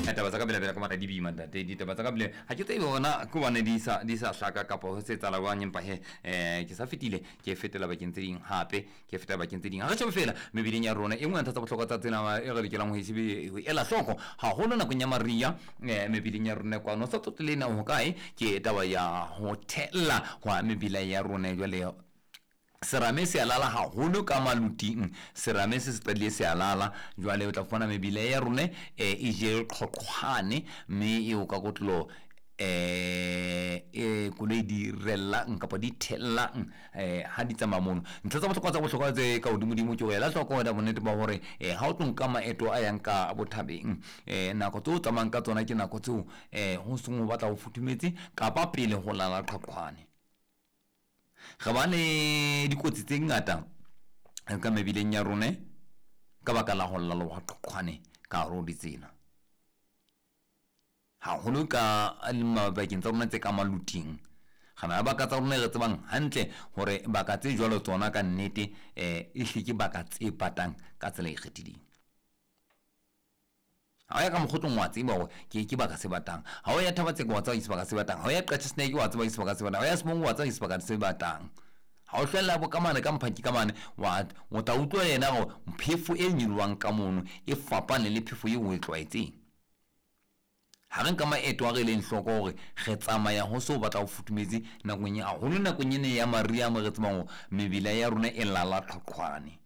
taba tsa ka bela ka mara di bima ntate di taba tsa ka bela ha ke tsebe bona ke bone di sa hlaka kapa ho se tsala bang empa he ke sa fetile ke fetela bakeng tse ding hape ke fetela bakeng tse ding ha re tshaba fela mebileng ya rona e ngwe ntha tsa bohlokwa tsa tsena e re dikelang ho isibe ela hloko ha hona nakong ya maria mebileng ya rona kwa no sa tsotlena ho kae ke taba ya hotela wa mebila ya rona jwale serame se alala haholo ka maluting serame se qedile se alala jwale o tla fana mebila ya rona e je qhoqhwane mme e o ka kotlo kule di rellang kapa di tellang ha di tsamaya mono ntse tsa bohlokwa tse ka hodimo ke wela hloko da bonnete ba hore ha o tloka maeto a yang ka bothabeng nako tso tsamayang ka tsona ke nako tseo ho seng ho batla ho futhumetse kapa pele ho lala qhoqhwane ga ba le dikotsi tse ngata ka mebileng ya rona ka baka la ho lala wa qhoqhwane ka ro di tsena ha holo ka alma bakeng tsa rona tse ka maluting gana ba ka tsa rona re tsebang hantle hore baka tse jwalo tsona ka nnete e hlike baka tse patang ka tsela e kgethileng ha ya ka mokgotlong wa tseba hore ke baka se batang ha o ya thabatse kwa tsa isibaka se batang ha o ya qatsha snake wa tseba isibaka se batang ha ya smong wa tsa isibaka se batang ha o hlella bo kamane ka mphaki kamane wa o ta utlwa yena go mphefu e nyilwang ka mono e fapane le phefu e o e tlwaetseng ha re nka maeto a re leng hloko hore re tsamaya ho so batla ho futumetse nakong ya holo nakong ene ya maria mo re tsebang mebila ya rona e lala qhoqhwane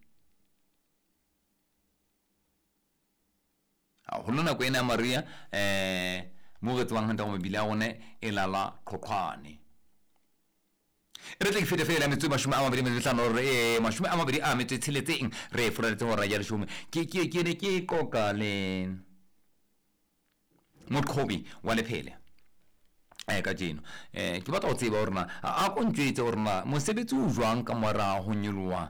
holo nakong ene ya maria mo re tsebang hanta mebila ya rona e lala qhoqhwane re tla fete fela metso mashome a mabedi mehlano re mashome a mabedi a metso tsheletseng re furetse hore ya leshome ke ne ke qoqa le Motkobi wa Lephele ka jeno ke batla ho tseba hore na a ko ntjwetse hore na mosebetsi o jwang ka mora ho nyolwa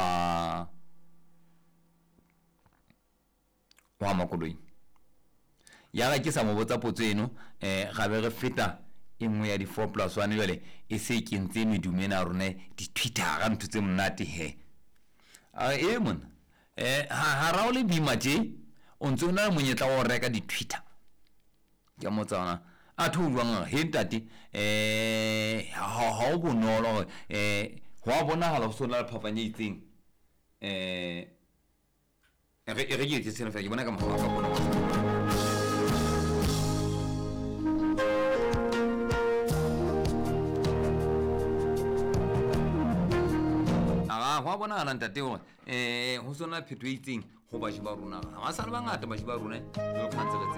wa makoloi ya ga ke sa mo botsa potso eno ga be re feta engwe ya di 4+1 jwale e se kentse medumo ena rona di Twitter ga ntutse mnate he mona ha ra o le bima tje o ntse o na le monyetla wa ho reka di Twitter ya motsana a thuwang he ntate ha o bonolo ho a bonahala ho sona le phapanye itseng re ke tsena fa ke bona ka mokgwa ka bona ho bona la ntate ho sona phetho itseng ho ba ba rona ha sa le bangata ba rona le khantse